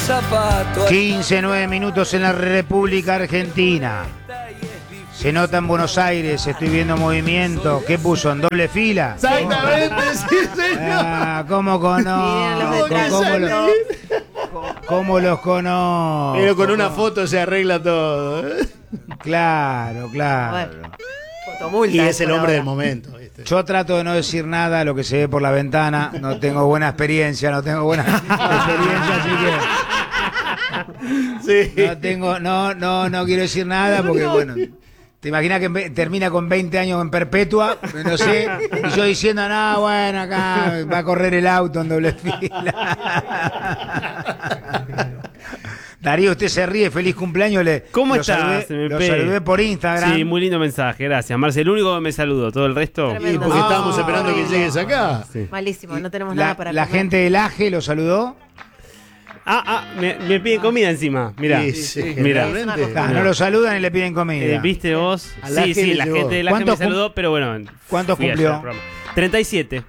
zapato. 15, 9 minutos en la República Argentina. Se nota en Buenos Aires, estoy viendo movimiento. ¿Qué puso? ¿En doble fila? Exactamente, sí, señor. ¿Cómo conozco? ¿Cómo los conozco? Pero con una foto se arregla todo. Claro. Bueno, fotomulta, Y es el por hombre ahora. del momento, ¿viste? Yo trato de no decir nada, lo que se ve por la ventana. No tengo buena experiencia, así Sí. que no quiero decir nada porque, bueno, te imaginas que termina con 20 años en perpetua, no sé, y yo diciendo, no, bueno, acá va a correr el auto en doble fila. Darío, usted se ríe, feliz cumpleaños. ¿Cómo lo estás, saludé, MP? lo saludé por Instagram. Sí, muy lindo mensaje, gracias. Marce, el único que me saludó, todo el resto. Tremendo. Y porque estábamos esperando que no. llegues acá. Sí. Malísimo, no tenemos nada para La comer. gente del AGE lo saludó. Me piden comida encima, mirá. Sí, Mira. generalmente. No lo saludan y le piden comida. ¿Viste vos? A la Sí, gente la llegó. gente del AGE me ¿Cuántos saludó, pero bueno. cuántos fui cumplió? ayer al programa. 37.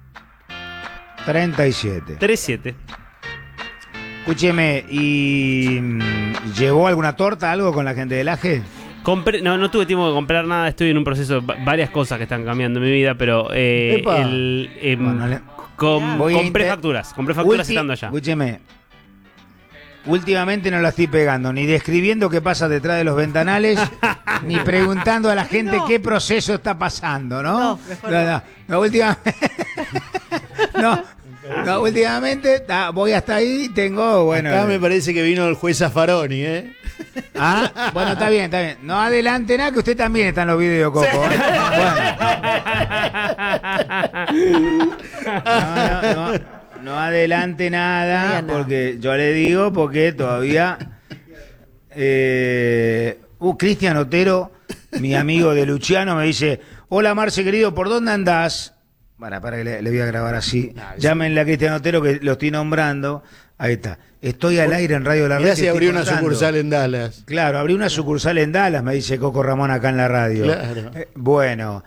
37. 37. Escúcheme, ¿y llevó alguna torta, algo con la gente del AGE? No tuve tiempo de comprar nada, estoy en un proceso, varias cosas que están cambiando en mi vida, pero Epa. Bueno, voy a compré facturas estando allá. Escúcheme, últimamente no la estoy pegando, ni describiendo qué pasa detrás de los ventanales, ni preguntando a la gente qué proceso está pasando, ¿no? No, mejor no, últimamente... No, últimamente voy hasta ahí, tengo, bueno... Acá me parece que vino el juez Zaffaroni, ¿eh? Bueno, está bien. No adelante nada, que usted también está en los videos, Coco. Bueno. No adelante nada, porque yo le digo, porque todavía... Cristian Otero, mi amigo de Luciano, me dice: hola Marce, querido, ¿por dónde andás? Para que le voy a grabar así. Llámenle a Cristian Otero, que lo estoy nombrando. Ahí está. Estoy al aire en Radio La Red. Mirá si estoy abrió una contando. sucursal en Dallas. Claro, abrí una sucursal en Dallas, me dice Coco Ramón acá en la radio. Claro. Bueno,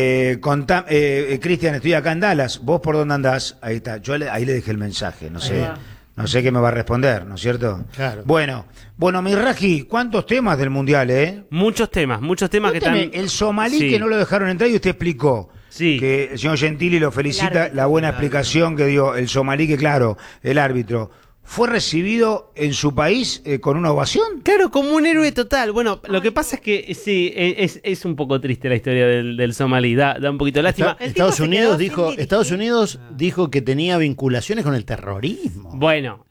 Cristian, estoy acá en Dallas. ¿Vos por dónde andás? Ahí está. Ahí le dejé el mensaje. No sé qué me va a responder, ¿no es cierto? Claro. Bueno, mi Raji, ¿cuántos temas del Mundial, Muchos temas que están... El somalí Sí. que no lo dejaron entrar y usted explicó. Sí. Que el señor Gentili lo felicita, árbitro. la buena explicación que dio el somalí, que claro, el árbitro fue recibido en su país con una ovación. Claro, como un héroe total. Bueno, lo que pasa es que sí, es un poco triste la historia del somalí, da un poquito de lástima. El tipo Estados se Unidos quedó sin dijo, dirigir. Estados Unidos dijo que tenía vinculaciones con el terrorismo. Bueno,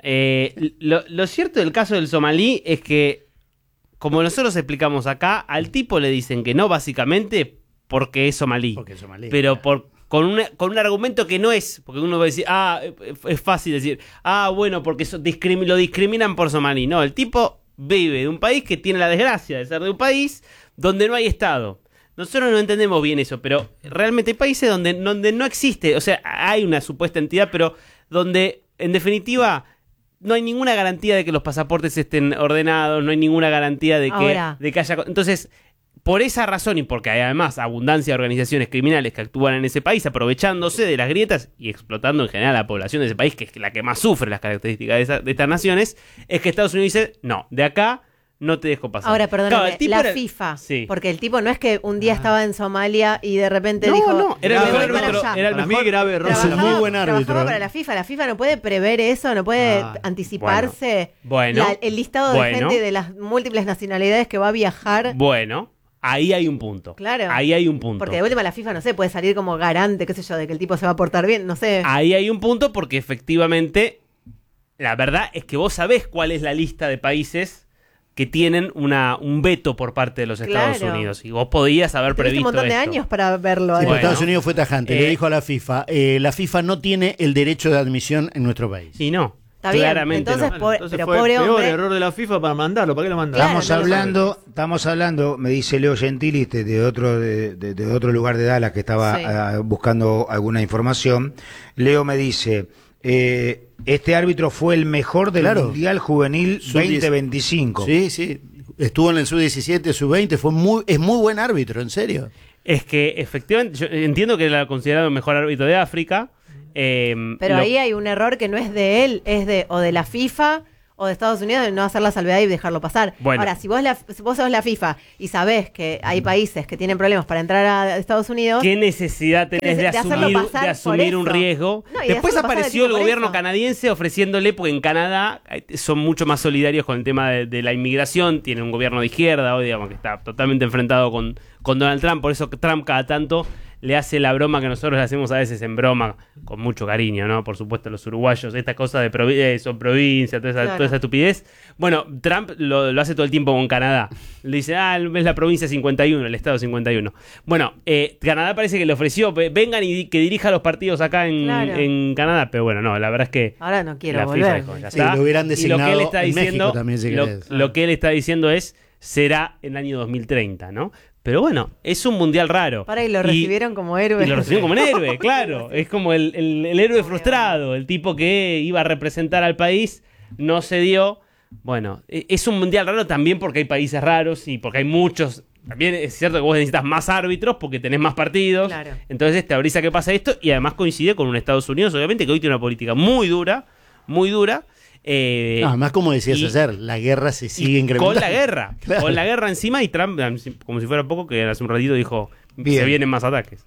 lo cierto del caso del somalí es que, como nosotros explicamos acá, al tipo le dicen que no, básicamente porque es somalí. Porque es somalí. Pero con un argumento que no es, porque uno va a decir, es fácil decir, bueno, porque lo discriminan por somalí. No, el tipo vive de un país que tiene la desgracia de ser de un país donde no hay Estado. Nosotros no entendemos bien eso, pero realmente hay países donde no existe, o sea, hay una supuesta entidad, pero donde, en definitiva, no hay ninguna garantía de que los pasaportes estén ordenados, no hay ninguna garantía de que haya... Entonces, por esa razón, y porque hay además abundancia de organizaciones criminales que actúan en ese país, aprovechándose de las grietas y explotando en general a la población de ese país, que es la que más sufre las características de estas naciones, es que Estados Unidos dice, no, de acá no te dejo pasar. Ahora, perdóname, Claro, la FIFA, sí. porque el tipo no es que un día estaba en Somalia y de repente dijo, No, era el "Me mejor voy para árbitro, allá". era el Para mí mejor... grave error. Es un muy buen árbitro. Trabajaba para la FIFA. La FIFA no puede prever eso, no puede anticiparse Bueno. el listado de Bueno. gente de las múltiples nacionalidades que va a viajar. Bueno, ahí hay un punto. Claro. Ahí hay un punto. Porque de última la FIFA, no sé, puede salir como garante, qué sé yo, de que el tipo se va a portar bien, no sé. Ahí hay un punto porque efectivamente la verdad es que vos sabés cuál es la lista de países que tienen un veto por parte de los Estados Claro. Unidos. Y vos podías haber Tuviste previsto un montón de esto. años para verlo. Sí, pero Bueno. Estados Unidos fue tajante, le Eh, dijo a la FIFA no tiene el derecho de admisión en nuestro país. Y no. Está bien, Claramente entonces, no. Entonces pero fue el pobre peor hombre. error de la FIFA para mandarlo. ¿Para qué lo mandaron? Claro, Estamos hablando, me dice Leo Gentili, de otro lugar de Dallas que estaba Sí. buscando alguna información. Leo me dice, este árbitro fue el mejor del Claro. Mundial Juvenil Sub-10. 2025. Sí. Estuvo en el Sub-17, Sub-20, es muy buen árbitro, en serio. Es que efectivamente, yo entiendo que era considerado el mejor árbitro de África. Pero ahí hay un error que no es de él, es de la FIFA o de Estados Unidos de no hacer la salvedad y dejarlo pasar. Bueno. Ahora, si vos sos la FIFA y sabés que hay países que tienen problemas para entrar a Estados Unidos, ¿Qué necesidad tenés de hacerlo asumir, pasar de asumir por un eso? riesgo? No, y de Después hacerlo pasar apareció el por gobierno eso. canadiense ofreciéndole, porque en Canadá son mucho más solidarios con el tema de la inmigración, tiene un gobierno de izquierda, o digamos que está totalmente enfrentado con Donald Trump, por eso Trump cada tanto le hace la broma que nosotros le hacemos a veces en broma, con mucho cariño, ¿no? Por supuesto, los uruguayos, esta cosa de son provincia, Claro. toda esa estupidez. Bueno, Trump lo hace todo el tiempo con Canadá. Le dice, es la provincia 51, el estado 51. Bueno, Canadá parece que le ofreció, vengan y que dirija los partidos acá Claro. en Canadá, pero bueno, no, la verdad es que ahora no quiero la volver. FIFA dijo, ya Sí, está. lo hubieran Y lo que designado él está en diciendo, México también, si querés. lo que él está diciendo es, será en el año 2030, ¿no? Pero bueno, es un mundial raro. Para y lo recibieron como héroe. Y lo recibieron como un héroe, claro. Es como el héroe frustrado, el tipo que iba a representar al país, no se dio. Bueno, es un mundial raro también porque hay países raros y porque hay muchos. También es cierto que vos necesitas más árbitros porque tenés más partidos. Claro. Entonces te abrís a que pasa esto y además coincide con un Estados Unidos, obviamente, que hoy tiene una política muy dura, muy dura. No, además, como decías y- ayer, la guerra se sigue y incrementando. con la guerra, Claro. con la guerra encima y Trump, como si fuera poco, que hace un ratito dijo, Bien. se vienen más ataques.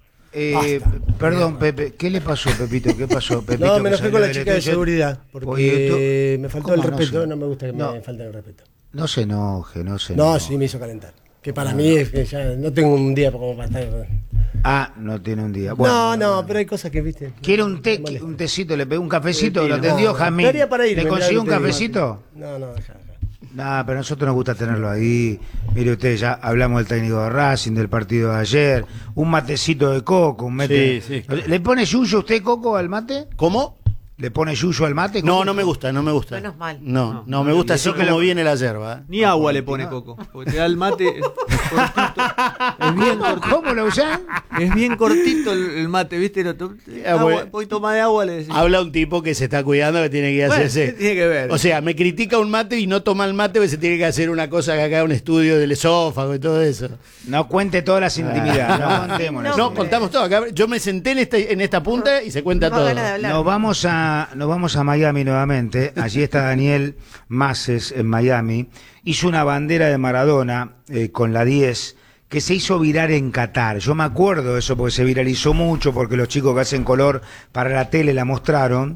Perdón, Pepe, ¿qué le pasó, Pepito? ¿Qué pasó, Pepito? No, me que enojé salió con la del chica de estudio? seguridad, porque Oye, me faltó ¿cómo el no respeto, se- no me gusta que no. me falten el respeto. No se enoje, no se No, enoje. sí me hizo calentar. Que para mí es que ya no tengo un día como para estar... Ah, no tiene un día. Bueno, no, pero hay cosas que, viste... ¿Quiere me molestan. un tecito? ¿Le pegó un cafecito? Sí, ¿Lo no, atendió no, Jamín? estaría para irme, ¿Le mirá consiguió lo un que te digo. cafecito? No, deja. Nada, pero a nosotros nos gusta tenerlo ahí. Mire usted, ya hablamos del técnico de Racing, del partido de ayer. Un matecito de coco, un mate. Sí. ¿Le pone yuyo usted coco al mate? ¿Cómo? ¿Le pone yuyo al mate? No, Coco? no me gusta. Menos mal. No, me gusta Y así eso que como lo- viene la yerba. Ni agua le pone Coco. Porque te da el mate cortito. Es bien cortito. ¿Cómo lo usan? Es bien cortito el mate, ¿viste? bueno. Un poquito más de agua le decís. Habla un tipo que se está cuidando, que tiene que ir a Bueno, hacerse. ¿qué tiene que ver? O sea, me critica un mate y no toma el mate porque se tiene que hacer una cosa que acá un estudio del esófago y todo eso. No cuente todas las intimidades. No contemos. No, No, contamos todo. Acá, yo me senté en esta punta y se cuenta No todo. ganas de hablar. Nos vamos a Miami nuevamente. Allí está Daniel Maces en Miami. Hizo una bandera de Maradona con la 10 que se hizo viral en Qatar. Yo me acuerdo de eso porque se viralizó mucho porque los chicos que hacen color para la tele la mostraron.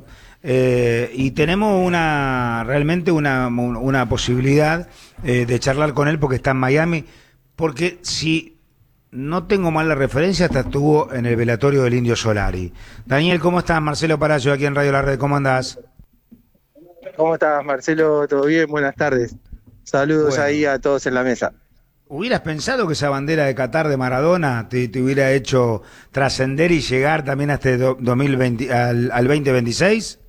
Y tenemos realmente una posibilidad de charlar con él porque está en Miami. Porque si no tengo mal la referencia, hasta estuvo en el velatorio del Indio Solari. Daniel, ¿cómo estás? Marcelo Palacio, aquí en Radio La Red, ¿cómo andás? ¿Cómo estás, Marcelo? ¿Todo bien? Buenas tardes. Saludos Bueno. ahí a todos en la mesa. ¿Hubieras pensado que esa bandera de Qatar de Maradona te hubiera hecho trascender y llegar también hasta 2020, al 2026?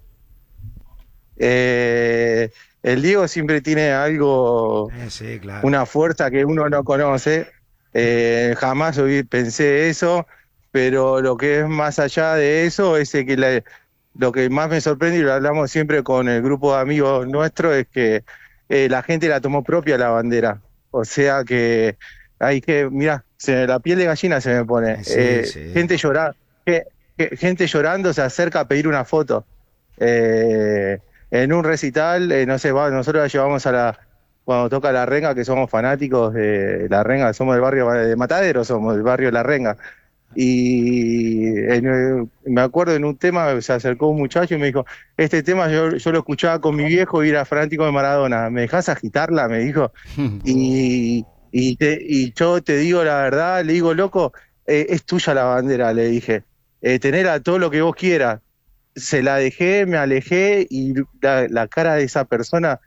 El Diego siempre tiene algo, Sí, claro. una fuerza que uno no conoce. Jamás pensé eso, pero lo que es más allá de eso es que lo que más me sorprende, y lo hablamos siempre con el grupo de amigos nuestros, es que la gente la tomó propia la bandera. O sea que hay que, mirá, la piel de gallina se me pone. Sí. Gente gente llorando se acerca a pedir una foto. En un recital, no sé, nosotros la llevamos cuando toca La Renga, que somos fanáticos de La Renga, somos del barrio de Matadero, somos del barrio de La Renga. Y me acuerdo en un tema, se acercó un muchacho y me dijo, este tema yo lo escuchaba con mi viejo y era fanático de Maradona, ¿me dejás agitarla? Me dijo. Y yo te digo la verdad, le digo, loco, es tuya la bandera, le dije, tenela todo lo que vos quieras. Se la dejé, me alejé y la cara de esa persona,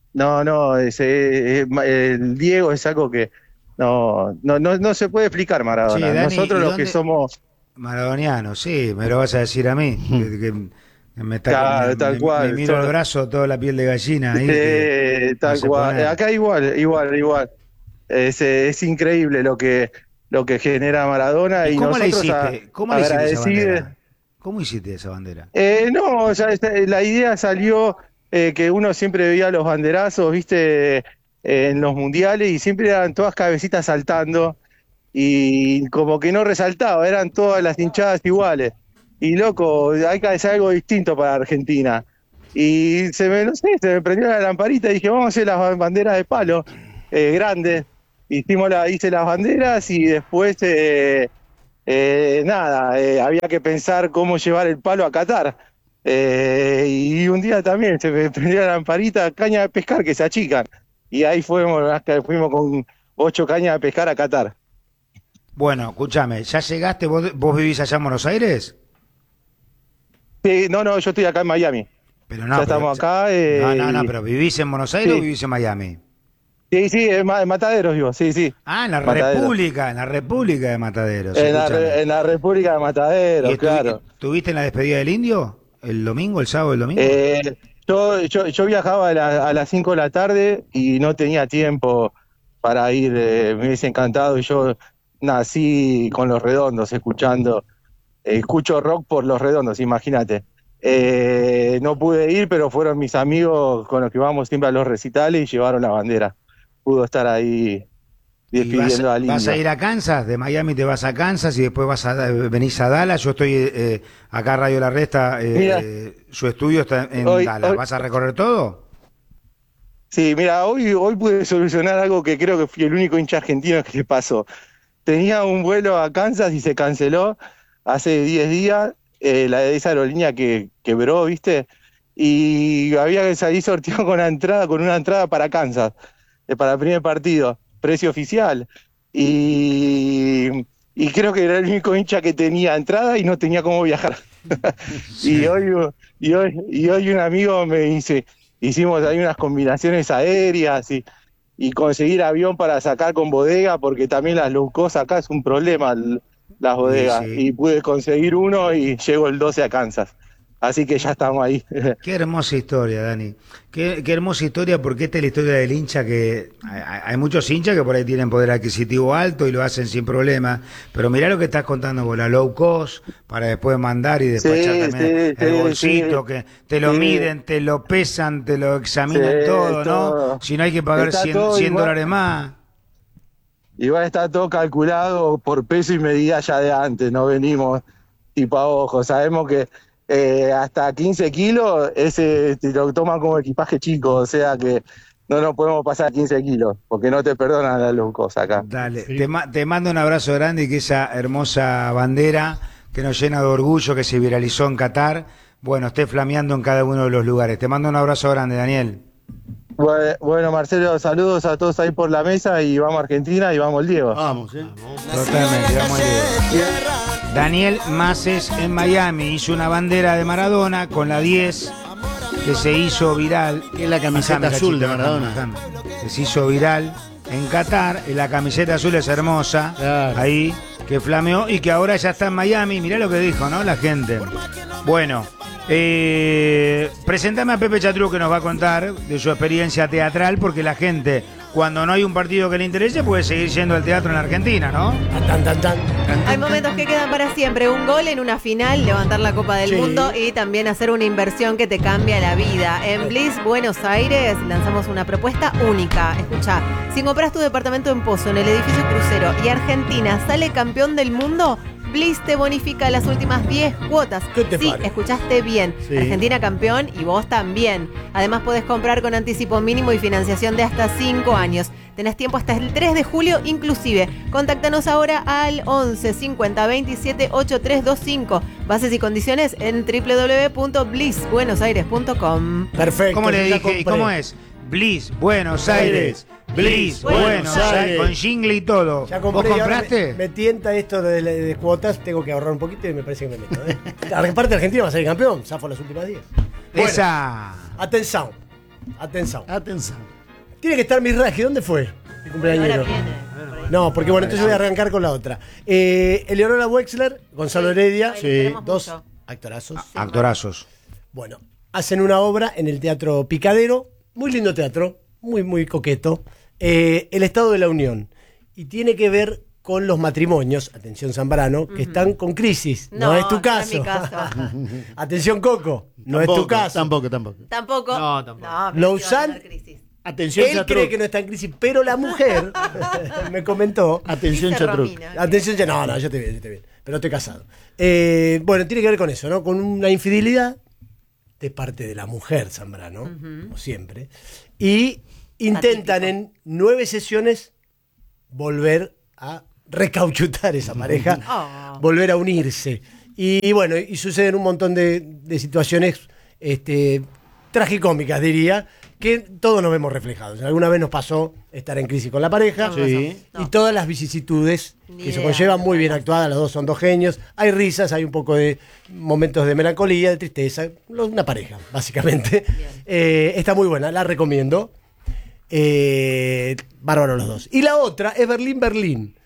el Diego es algo que no se puede explicar, Maradona. Sí, Dani, Nosotros ¿y los dónde- que somos... Maradoniano, sí, me lo vas a decir a mí. Que me está, Claro, tal cual. me miro el brazo, toda la piel de gallina. Ahí, que tal no se cual. pone- Acá igual. Es increíble lo que genera Maradona ¿Y y cómo la nosotros hiciste? ¿Cómo la hiciste esa agradecidos. bandera? ¿Cómo hiciste esa bandera? No, la idea salió que uno siempre veía los banderazos, viste, en los mundiales y siempre eran todas cabecitas saltando y como que no resaltaba, eran todas las hinchadas iguales. Y loco, hay que hacer algo distinto para Argentina. y no sé, se me prendió la lamparita y dije, vamos a hacer las banderas de palo grandes. Hice las banderas y después, había que pensar cómo llevar el palo a Qatar. Y un día también se me prendió la lamparita, caña de pescar que se achican. Y ahí fuimos con 8 cañas de pescar a Qatar. Bueno, escúchame, ¿ya llegaste? ¿Vos vivís allá en Buenos Aires? Sí, no, yo estoy acá en Miami. Pero ya estamos acá. No, pero ¿vivís en Buenos Aires o vivís en Miami? Sí, en Mataderos vivo, sí. Ah, en la República de Mataderos. En la República de Mataderos, claro. ¿Tuviste en la despedida del Indio? ¿El domingo, el sábado, el domingo? Yo viajaba a las 5 de la tarde y no tenía tiempo para ir, me hubiese encantado. Y yo nací con Los Redondos, escucho rock por Los Redondos, imagínate. No pude ir, pero fueron mis amigos con los que vamos siempre a los recitales y llevaron la bandera. Pudo estar ahí despidiendo al Indio. ¿Vas a ir a Kansas? De Miami te vas a Kansas y después venís a Dallas. Yo estoy acá, Radio La Resta, su estudio está en Dallas. ¿Vas a recorrer todo? Sí, mira, hoy pude solucionar algo que creo que fui el único hincha argentino que le pasó. Tenía un vuelo a Kansas y se canceló hace 10 días, esa aerolínea que quebró, ¿viste? Y había que salir sorteado con una entrada para Kansas, para el primer partido, precio oficial. Y creo que era el único hincha que tenía entrada y no tenía cómo viajar. Sí. y hoy un amigo me dice, hicimos ahí unas combinaciones aéreas y conseguir avión para sacar con bodega, porque también las low cost acá es un problema, las bodegas. Sí. Y pude conseguir uno y llego el 12 a Kansas. Así que ya estamos ahí. Qué hermosa historia, Dani. Qué hermosa historia, porque esta es la historia del hincha que... Hay muchos hinchas que por ahí tienen poder adquisitivo alto y lo hacen sin problema, pero mirá lo que estás contando con la low cost, para después mandar y despachar también el bolsito, que te lo miden, te lo pesan, te lo examinan todo, ¿no? Si no hay que pagar $100 más. Igual está todo calculado por peso y medida ya de antes, no venimos tipo a ojo, sabemos que hasta 15 kilos ese te lo toman como equipaje chico, o sea que no nos podemos pasar 15 kilos, porque no te perdonan las lucos acá. Dale, te mando un abrazo grande y que esa hermosa bandera que nos llena de orgullo, que se viralizó en Qatar, bueno, esté flameando en cada uno de los lugares. Te mando un abrazo grande, Daniel. Bueno, Marcelo, saludos a todos ahí por la mesa y vamos a Argentina y vamos el Diego. Vamos, Totalmente, vamos el Diego. Daniel Maces en Miami hizo una bandera de Maradona con la 10 que se hizo viral. Que es la camiseta azul de Maradona. Que se hizo viral en Qatar. Y la camiseta azul es hermosa. Claro. Ahí, que flameó y que ahora ya está en Miami. Mirá lo que dijo, ¿no? La gente. Bueno. Presentame a Pepe Chatruc, que nos va a contar de su experiencia teatral, porque la gente, cuando no hay un partido que le interese, puede seguir yendo al teatro en la Argentina, ¿no? Hay momentos que quedan para siempre: un gol en una final, levantar la Copa del Mundo y también hacer una inversión que te cambia la vida. En Bliss Buenos Aires lanzamos una propuesta única. Escucha, si compras tu departamento en Pozo, en el edificio Crucero, y Argentina sale campeón del mundo, Bliss te bonifica las últimas 10 cuotas. Sí, escuchaste bien. Sí. Argentina campeón y vos también. Además podés comprar con anticipo mínimo y financiación de hasta 5 años. Tenés tiempo hasta el 3 de julio inclusive. Contáctanos ahora al 11 50 27 8325. Bases y condiciones en www.blissbuenosaires.com. Perfecto. ¿Cómo le dije? ¿Y cómo es? Bliss Buenos Aires. Bliss Buenos Aires. Con jingle y todo. Ya compré. ¿Vos compraste? Me tienta esto de cuotas. Tengo que ahorrar un poquito y me parece que me meto. Aparte, Argentina va a ser campeón. Zafo las últimas 10. Bueno, esa. Atención. Tiene que estar mi raje. ¿Dónde fue? Mi cumpleañero. No, porque bueno, entonces voy a arrancar con la otra. Eleonora Wexler, Gonzalo Heredia. Sí. Dos actorazos. Actorazos. Bueno, hacen una obra en el Teatro Picadero. Muy lindo teatro. Muy, muy coqueto. El Estado de la Unión. Y tiene que ver con los matrimonios, atención Zambrano, que están con crisis. No es tu caso. No es mi caso. Atención Coco, no es tu caso. Tampoco. Tampoco. No, Lausanne, atención él Chatruc. cree que no está en crisis, pero la mujer me comentó. Atención Chatruc. Atención, no, yo estoy bien. Pero estoy casado. Bueno, tiene que ver con eso, ¿no? Con una infidelidad de parte de la mujer Zambrano, como siempre, y intentan en 9 sesiones volver a recauchutar esa pareja, volver a unirse. Y bueno, y suceden un montón de situaciones tragicómicas, diría, que todos nos vemos reflejados. Alguna vez nos pasó estar en crisis con la pareja, Sí. No. y todas las vicisitudes Ni que se idea. conllevan, muy bien actuadas, los dos son dos genios, hay risas, hay un poco de momentos de melancolía, de tristeza, una pareja, básicamente. Está muy buena, la recomiendo. Bárbaro los dos. Y la otra es Berlín, Berlín,